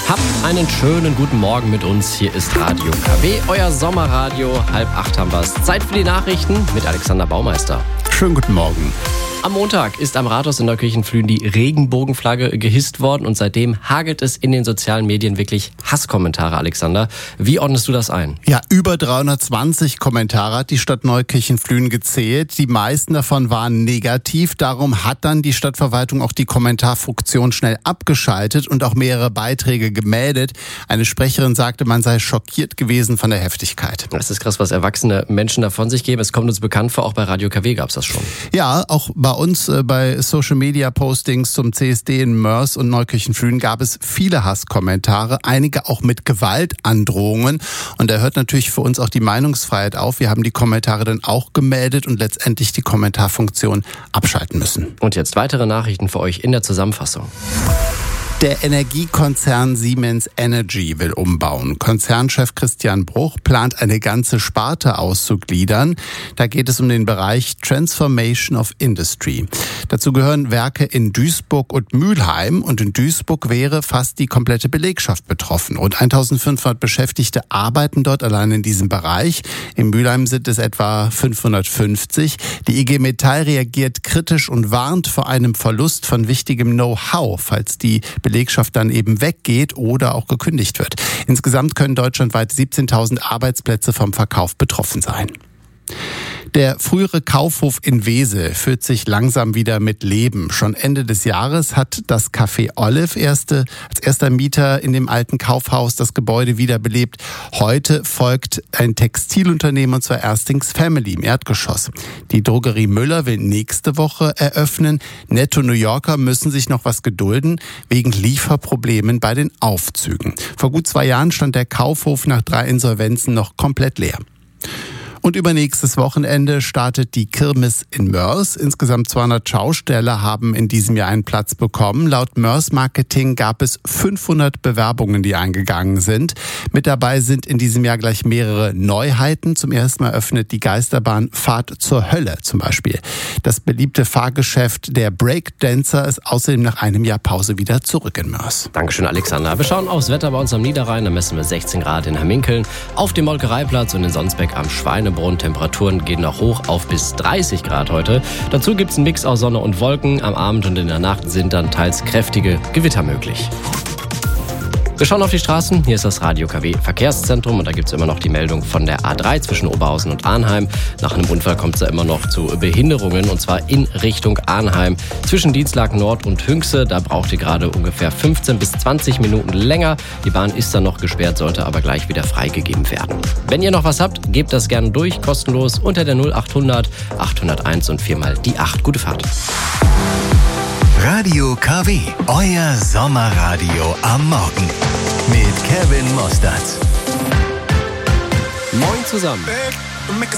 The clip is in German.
Habt einen schönen guten Morgen mit uns. Hier ist Radio KW, euer Sommerradio. 7:30 haben wir es. Zeit für die Nachrichten mit Alexander Baumeister. Schönen guten Morgen. Am Montag ist am Rathaus in Neukirchen-Flühen die Regenbogenflagge gehisst worden und seitdem hagelt es in den sozialen Medien wirklich Hasskommentare, Alexander. Wie ordnest du das ein? Ja, über 320 Kommentare hat die Stadt Neukirchen-Flühen gezählt. Die meisten davon waren negativ. Darum hat dann die Stadtverwaltung auch die Kommentarfunktion schnell abgeschaltet und auch mehrere Beiträge gemeldet. Eine Sprecherin sagte, man sei schockiert gewesen von der Heftigkeit. Das ist krass, was erwachsene Menschen da von sich geben. Es kommt uns bekannt vor, auch bei Radio KW gab es das schon. Ja, auch bei uns bei Social-Media-Postings zum CSD in Moers und Neukirchen-Flühen gab es viele Hasskommentare, einige auch mit Gewaltandrohungen. Und da hört natürlich für uns auch die Meinungsfreiheit auf. Wir haben die Kommentare dann auch gemeldet und letztendlich die Kommentarfunktion abschalten müssen. Und jetzt weitere Nachrichten für euch in der Zusammenfassung. Der Energiekonzern Siemens Energy will umbauen. Konzernchef Christian Bruch plant, eine ganze Sparte auszugliedern. Da geht es um den Bereich Transformation of Industry. Dazu gehören Werke in Duisburg und Mülheim. Und in Duisburg wäre fast die komplette Belegschaft betroffen. Rund 1500 Beschäftigte arbeiten dort allein in diesem Bereich. In Mülheim sind es etwa 550. Die IG Metall reagiert kritisch und warnt vor einem Verlust von wichtigem Know-how, falls die Belegschaft dann eben weggeht oder auch gekündigt wird. Insgesamt können deutschlandweit 17.000 Arbeitsplätze vom Verkauf betroffen sein. Der frühere Kaufhof in Wesel füllt sich langsam wieder mit Leben. Schon Ende des Jahres hat das Café Olive als erster Mieter in dem alten Kaufhaus das Gebäude wiederbelebt. Heute folgt ein Textilunternehmen, und zwar Erstings Family im Erdgeschoss. Die Drogerie Müller will nächste Woche eröffnen. Netto New Yorker müssen sich noch was gedulden wegen Lieferproblemen bei den Aufzügen. Vor gut 2 Jahren stand der Kaufhof nach 3 Insolvenzen noch komplett leer. Und übernächstes Wochenende startet die Kirmes in Moers. Insgesamt 200 Schausteller haben in diesem Jahr einen Platz bekommen. Laut Moers Marketing gab es 500 Bewerbungen, die eingegangen sind. Mit dabei sind in diesem Jahr gleich mehrere Neuheiten. Zum ersten Mal öffnet die Geisterbahn Fahrt zur Hölle zum Beispiel. Das beliebte Fahrgeschäft der Breakdancer ist außerdem nach einem Jahr Pause wieder zurück in Moers. Dankeschön, Alexander. Wir schauen aufs Wetter bei uns am Niederrhein. Da messen wir 16 Grad in Hamminkeln, auf dem Molkereiplatz und in Sonsbeck am Schweinebrunn. Temperaturen gehen noch hoch auf bis 30 Grad heute. Dazu gibt es einen Mix aus Sonne und Wolken. Am Abend und in der Nacht sind dann teils kräftige Gewitter möglich. Wir schauen auf die Straßen. Hier ist das Radio KW Verkehrszentrum und da gibt es immer noch die Meldung von der A3 zwischen Oberhausen und Arnheim. Nach einem Unfall kommt es da immer noch zu Behinderungen und zwar in Richtung Arnheim. Zwischen Dienstlag Nord und Hünxe, da braucht ihr gerade ungefähr 15 bis 20 Minuten länger. Die Bahn ist dann noch gesperrt, sollte aber gleich wieder freigegeben werden. Wenn ihr noch was habt, gebt das gerne durch, kostenlos unter der 0800 801 und 4 die 8. Gute Fahrt. Radio KW, euer Sommerradio am Morgen mit Kevin Mostert. Moin zusammen.